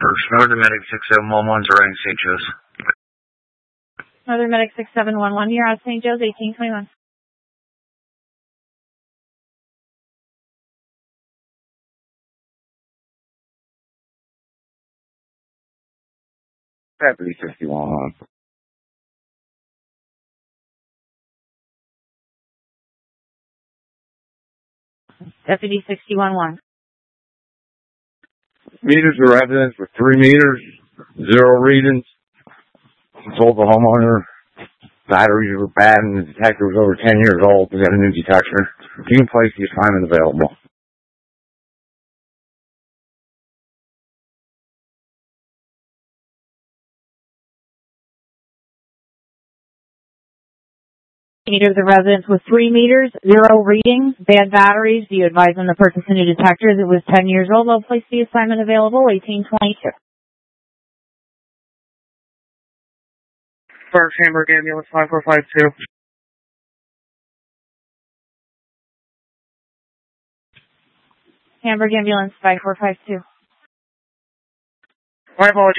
First, Northern Medic 6711's around St. Joe's. Northern Medic 6711, you're out of St. Joe's, 1821. Deputy 6111. Deputy 6111. Meters of residence with 3 meters, 0 readings. Told the homeowner batteries were bad and the detector was over 10 years old. We got a new detector. You can place the assignment available. Meters of residence with 3 meters, 0 readings, bad batteries. Do you advise them to purchase a new detector as it was 10 years old? I'll place the assignment available, 1822. First Hamburg Ambulance 5452. Hamburg Ambulance 5452. My apologies.